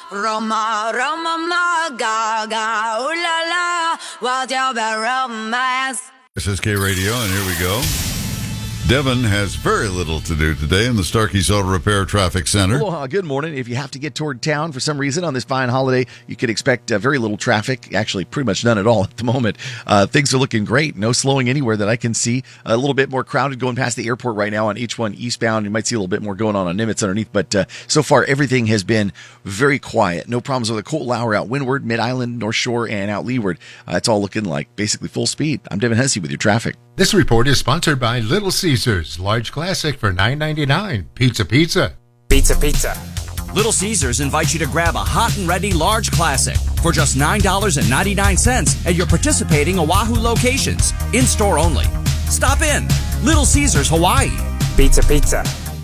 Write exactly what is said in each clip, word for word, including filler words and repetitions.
Roma, Roma, ma, gaga, ooh la la, what's your bad romance? This is K Radio, and here we go. Devin has very little to do today in the Starkey's Auto Repair Traffic Center. Aloha, good morning. If you have to get toward town for some reason on this fine holiday, you could expect uh, very little traffic, actually pretty much none at all at the moment. Uh, things are looking great. No slowing anywhere that I can see. A little bit more crowded going past the airport right now on H one eastbound. You might see a little bit more going on on Nimitz underneath, but uh, so far everything has been very quiet. No problems with the Colt Lower out windward, Mid-Island, North Shore, and out leeward. Uh, it's all looking like basically full speed. I'm Devin Hesse with your traffic. This report is sponsored by Little Caesars, large classic for nine ninety-nine. Pizza, pizza. Pizza, pizza. Little Caesars invites you to grab a hot and ready large classic for just nine ninety-nine at your participating Oahu locations. In-store only. Stop in. Little Caesars, Hawaii. Pizza, pizza.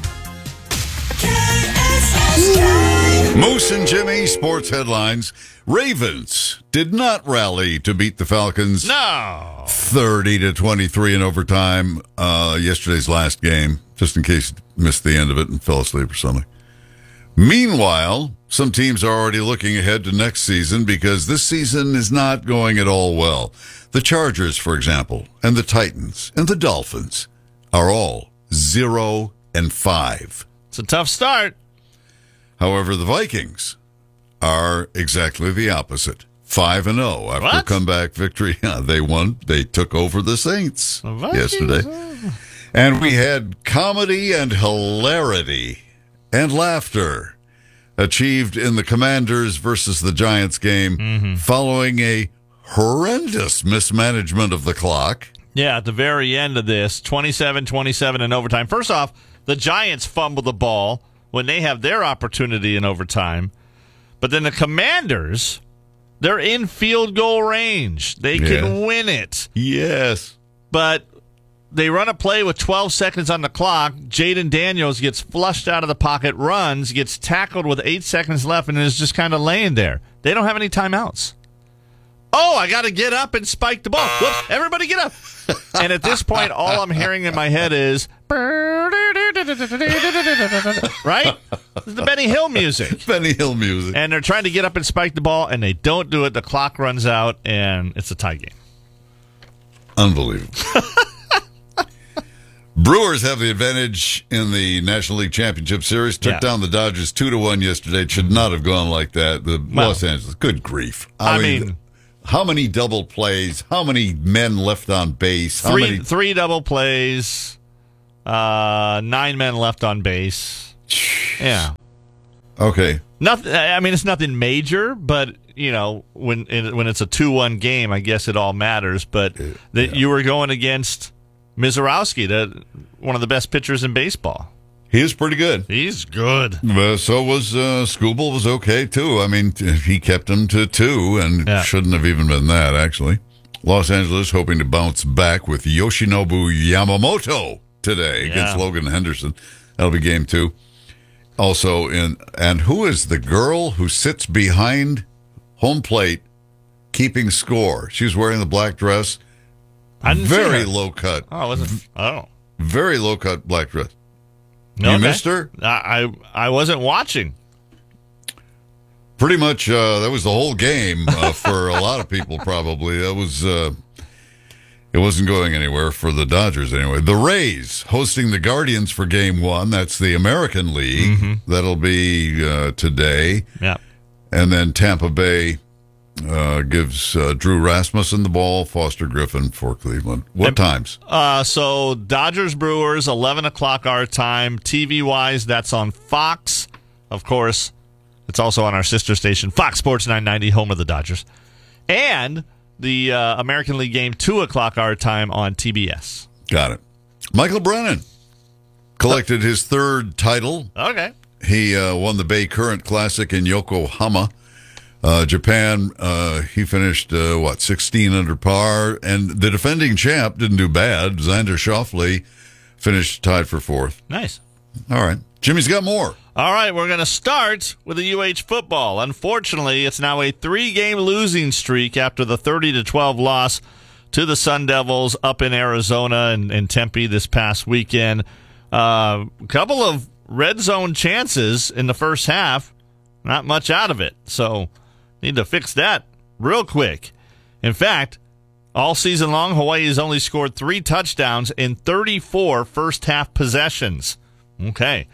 Moose and Jimmy, sports headlines. Ravens did not rally to beat the Falcons. No. thirty to twenty-three in overtime. Uh, yesterday's last game, just in case you missed the end of it and fell asleep or something. Meanwhile, some teams are already looking ahead to next season because this season is not going at all well. The Chargers, for example, and the Titans and the Dolphins are all zero and five. It's a tough start. However, the Vikings are exactly the opposite. five and oh after What? a comeback victory. Yeah, they won. They took over the Saints The Vikings, yesterday. uh, And we had comedy and hilarity and laughter achieved in the Commanders versus the Giants game Mm-hmm. following a horrendous mismanagement of the clock. Yeah, at the very end of this, twenty-seven twenty-seven in overtime. First off, the Giants fumble the ball when they have their opportunity in overtime. But then the Commanders, they're in field goal range. They can Yeah. win it. Yes. But they run a play with twelve seconds on the clock. Jaden Daniels gets flushed out of the pocket, runs, gets tackled with eight seconds left, and is just kind of laying there. They don't have any timeouts. Oh, I got to get up and spike the ball. Whoops, everybody get up. And at this point, all I'm hearing in my head is, right? This is the Benny Hill music. Benny Hill music. And they're trying to get up and spike the ball, and they don't do it. The clock runs out, and it's a tie game. Unbelievable. Brewers have the advantage in the National League Championship Series. Took Yeah. down the Dodgers two to one yesterday. It should not have gone like that. The Well, Los Angeles, good grief! I mean, how many double plays? How many men left on base? How Three many? three double plays, uh, nine men left on base. Yeah, Okay, nothing. I mean, it's nothing major, but you know, when when it's a two one game, I guess it all matters. But that you were going against Mizorowski, the one of the best pitchers in baseball. he is pretty good. He's good. Uh, so was uh, Skubal was okay too. I mean, t- he kept him to two, and Yeah. shouldn't have even been that actually. Los Angeles hoping to bounce back with Yoshinobu Yamamoto today against Yeah. Logan Henderson. That'll be game two. Also in and who is the girl who sits behind home plate keeping score? She's wearing the black dress. I didn't see Very her. low cut. Oh, was it? Oh, Very low cut black dress. You Okay. missed her? I I I wasn't watching. Pretty much, uh, that was the whole game uh, for a lot of people. Probably that was. Uh, it wasn't going anywhere for the Dodgers anyway. The Rays hosting the Guardians for Game One. That's the American League. Mm-hmm. That'll be uh, today, Yeah. and then Tampa Bay uh, gives uh, Drew Rasmussen the ball. Foster Griffin for Cleveland. What And- times? Uh, so Dodgers Brewers, eleven o'clock our time. T V wise, that's on Fox. Of course, it's also on our sister station, Fox Sports nine ninety, home of the Dodgers. And the uh, American League game, two o'clock our time on T B S. Got it. Michael Brennan collected his third title. Okay. He uh, won the Bay Current Classic in Yokohama, uh, Japan. Uh, he finished, uh, what, sixteen under par. And the defending champ didn't do bad. Xander Schauffele finished tied for fourth. Nice. All right. Jimmy's got more. All right, we're going to start with the U H football. Unfortunately, it's now a three-game losing streak after the thirty to twelve loss to the Sun Devils up in Arizona and, and Tempe this past weekend. A uh, couple of red zone chances in the first half not much out of it. So need to fix that real quick. In fact, all season long, Hawaii has only scored three touchdowns in thirty-four first-half possessions. Okay.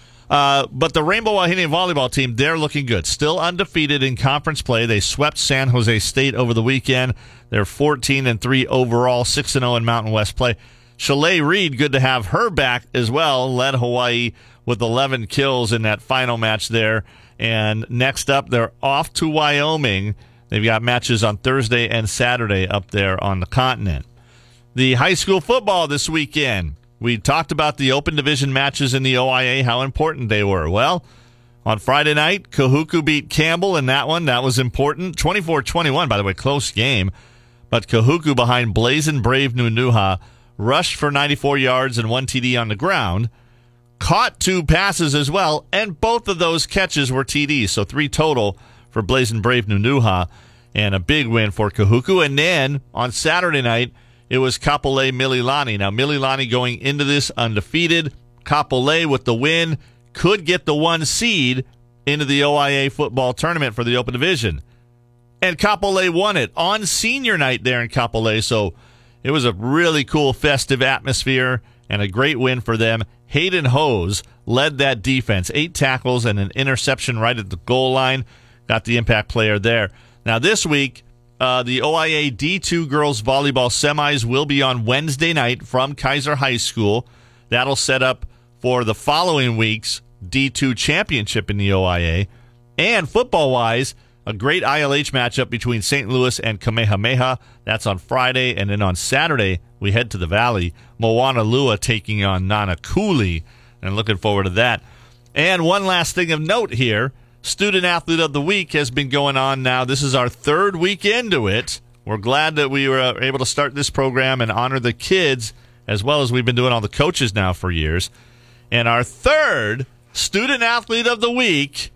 Uh, but the Rainbow Wahine volleyball team, they're looking good. Still undefeated in conference play. They swept San Jose State over the weekend. They're fourteen and three overall, six and oh in Mountain West play. Chalet Reed, good to have her back as well, led Hawaii with eleven kills in that final match there. And next up, they're off to Wyoming. They've got matches on Thursday and Saturday up there on the continent. The high school football this weekend. We talked about the open division matches in the O I A, how important they were. Well, on Friday night, Kahuku beat Campbell in that one. That was important. twenty-four twenty-one, by the way, close game. But Kahuku behind Blazing Brave Nunuha rushed for ninety-four yards and one T D on the ground. Caught two passes as well, and both of those catches were T Ds. So three total for Blazing Brave Nunuha, and a big win for Kahuku. And then on Saturday night, it was Kapolei Mililani. Now, Mililani going into this undefeated. Kapolei with the win could get the one seed into the O I A football tournament for the Open Division. And Kapolei won it on senior night there in Kapolei. So it was a really cool festive atmosphere and a great win for them. Hayden Hose led that defense. Eight tackles and an interception right at the goal line. Got the impact player there. Now this week, Uh, the O I A D two girls volleyball semis will be on Wednesday night from Kaiser High School. That'll set up for the following week's D two championship in the O I A. And football-wise, a great I L H matchup between Saint Louis and Kamehameha. That's on Friday. And then on Saturday, we head to the Valley. Moanalua taking on Nanakuli. And looking forward to that. And one last thing of note here. Student Athlete of the Week has been going on now. This is our third week into it. We're glad that we were able to start this program and honor the kids as well as we've been doing all the coaches now for years. And our third Student Athlete of the Week,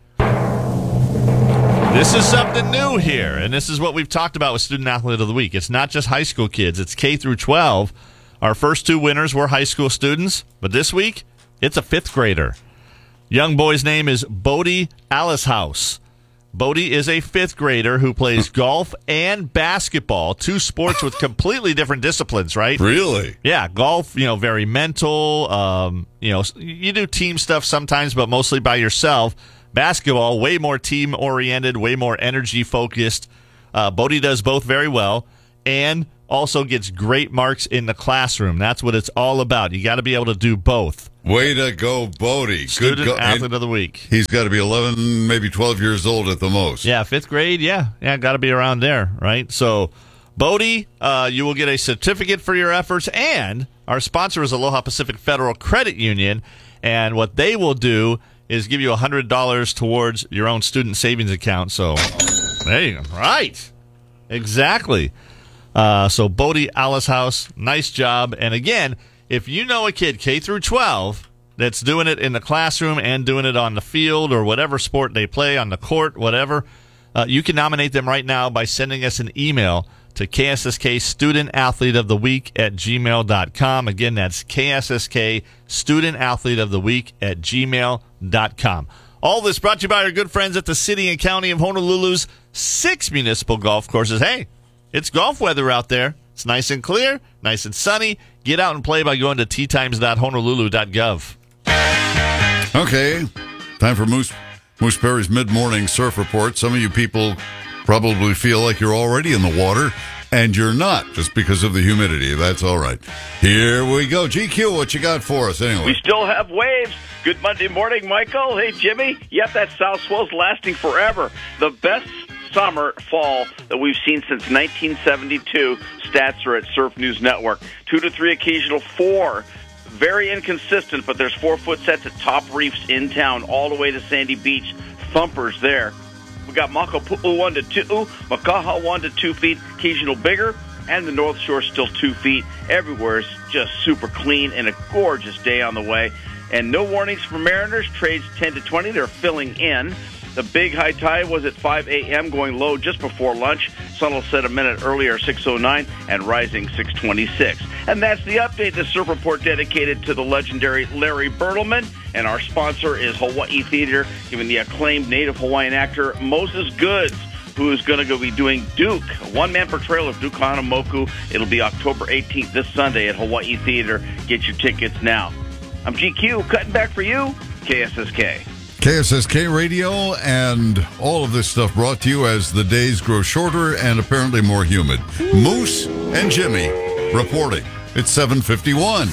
this is something new here, and this is what we've talked about with Student Athlete of the Week. It's not just high school kids. It's K through twelve. Our first two winners were high school students, but this week, it's a fifth grader. Young boy's name is Bodie Alishouse. Bodie is a fifth grader who plays golf and basketball, two sports with completely different disciplines, right? Really? Yeah, golf, you know, very mental. Um, you know, you do team stuff sometimes, but mostly by yourself. Basketball, way more team-oriented, way more energy-focused. Uh, Bodie does both very well and also gets great marks in the classroom. That's what it's all about. You got to be able to do both. Way to go, Bodie. Student Good go- Athlete of the Week. He's got to be eleven, maybe twelve years old at the most. Yeah, fifth grade, yeah. Yeah, got to be around there, right? So, Bodie, uh, you will get a certificate for your efforts, and our sponsor is Aloha Pacific Federal Credit Union, and what they will do is give you one hundred dollars towards your own student savings account. So, there you go. Right. Exactly. Uh, so, Bodie Alishouse, nice job. And again, if you know a kid K through twelve that's doing it in the classroom and doing it on the field or whatever sport they play, on the court, whatever, uh, you can nominate them right now by sending us an email to K S S K Student Athlete of the Week at gmail dot com. Again, that's K S S K Student Athlete of the Week at gmail dot com. All this brought to you by our good friends at the City and County of Honolulu's six municipal golf courses. Hey, it's golf weather out there. It's nice and clear, nice and sunny. Get out and play by going to tee times dot honolulu dot gov. Okay, time for Moose Moose Perry's mid-morning surf report. Some of you people probably feel like you're already in the water, and you're not, just because of the humidity. That's all right. Here we go. G Q, what you got for us anyway? We still have waves. Good Monday morning, Michael. Hey, Jimmy. Yep, that south swell's lasting forever. The best summer, fall that we've seen since nineteen seventy-two. Stats are at Surf News Network. Two to three occasional, four. Very inconsistent, but there's four-foot sets at top reefs in town, all the way to Sandy Beach. Thumpers there. We got Makapu'u one to two, Makaha one to two feet, occasional bigger, and the North Shore still two feet. Everywhere is just super clean and a gorgeous day on the way. And no warnings for mariners. Trades ten to twenty. They're filling in. The big high tide was at five a.m., going low just before lunch. Sun will set a minute earlier, six oh nine, and rising six twenty-six. And that's the update. The Surf Report dedicated to the legendary Larry Bertelman. And our sponsor is Hawaii Theater, giving the acclaimed native Hawaiian actor Moses Goods, who is going to go be doing Duke, a one-man portrayal of Duke Kahanamoku. It'll be October eighteenth, this Sunday at Hawaii Theater. Get your tickets now. I'm G Q, cutting back for you, K S S K. K S S K Radio, and all of this stuff brought to you as the days grow shorter and apparently more humid. Moose and Jimmy reporting. It's seven fifty-one.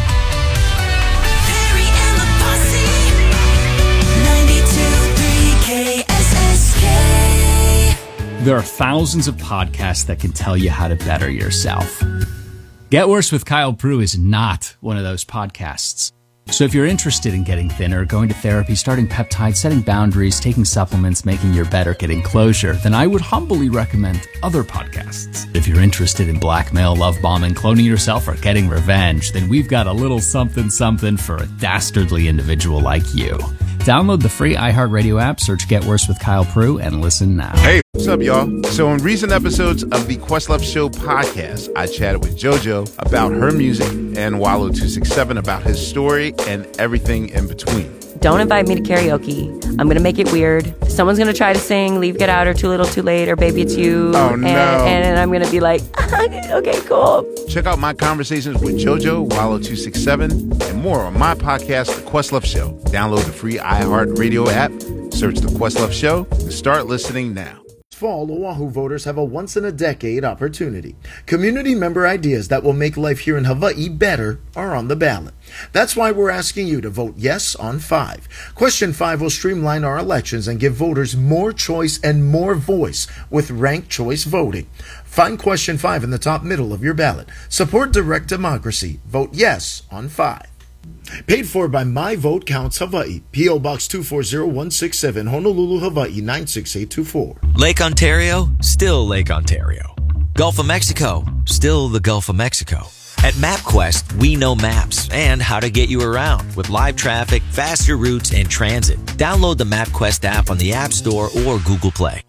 There are thousands of podcasts that can tell you how to better yourself. Get Worse with Kyle Prue is not one of those podcasts. So if you're interested in getting thinner, going to therapy, starting peptides, setting boundaries, taking supplements, making your bed, or getting closure, then I would humbly recommend other podcasts. If you're interested in blackmail, love bombing, cloning yourself, or getting revenge, then we've got a little something something for a dastardly individual like you. Download the free iHeartRadio app, search Get Worse with Kyle Prue, and listen now. Hey, what's up, y'all? So in recent episodes of the Questlove Show podcast, I chatted with JoJo about her music and Wallow two sixty-seven about his story and everything in between. Don't invite me to karaoke. I'm going to make it weird. Someone's going to try to sing Leave, Get Out, or Too Little, Too Late, or Baby It's You. Oh, no. And, and I'm going to be like, okay, cool. Check out my conversations with JoJo, Wallow two sixty-seven, and more on my podcast, The Questlove Show. Download the free iHeartRadio app, search The Questlove Show, and start listening now. Fall, Oahu voters have a once-in-a-decade opportunity. Community member ideas that will make life here in Hawaii better are on the ballot. That's why we're asking you to vote yes on five. Question five will streamline our elections and give voters more choice and more voice with ranked choice voting. Find question five in the top middle of your ballot. Support direct democracy. Vote yes on five. Paid for by My Vote Counts Hawaii. P O Box two four zero one six seven, Honolulu, Hawaii nine six eight two four. Lake Ontario, still Lake Ontario. Gulf of Mexico, still the Gulf of Mexico. At MapQuest, we know maps and how to get you around with live traffic, faster routes, and transit. Download the MapQuest app on the App Store or Google Play.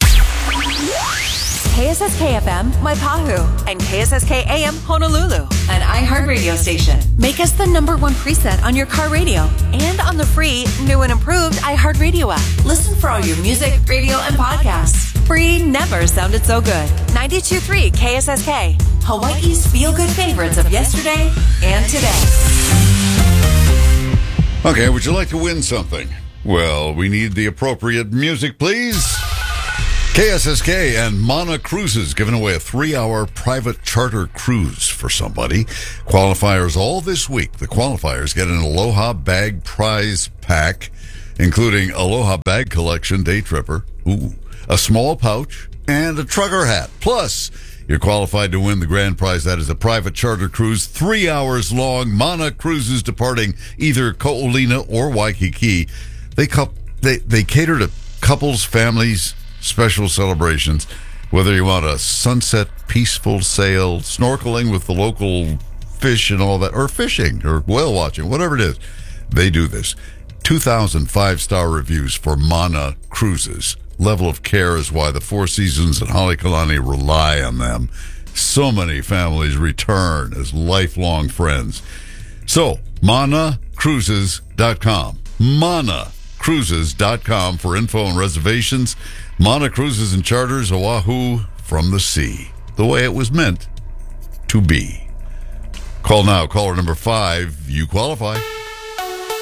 K S S K F M, Waipahu, and K S S K A M, Honolulu, an iHeart radio station. Make us the number one preset on your car radio and on the free, new and improved iHeart Radio app. Listen for all your music, radio, and podcasts. Free never sounded so good. ninety-two point three K S S K, Hawaii's feel-good favorites of yesterday and today. Okay, would you like to win something? Well, we need the appropriate music, please. K S S K and Mana Cruises giving away a three-hour private charter cruise for somebody. Qualifiers all this week. The qualifiers get an Aloha Bag prize pack, including Aloha Bag Collection Day Tripper, ooh, a small pouch, and a trucker hat. Plus, you're qualified to win the grand prize. That is a private charter cruise, three hours long. Mana Cruises departing either Ko'olina or Waikiki. They, cu- they, they cater to couples, families, special celebrations, whether you want a sunset peaceful sail, snorkeling with the local fish and all that, or fishing or whale watching, whatever it is, they do this. two thousand five-star reviews for Mana Cruises. Level of care is why the Four Seasons and Halekulani rely on them. So many families return as lifelong friends. So, mana cruises dot com. mana cruises dot com for info and reservations. Mana Cruises and Charters, Oahu from the sea, the way it was meant to be. Call now, caller number five. You qualify.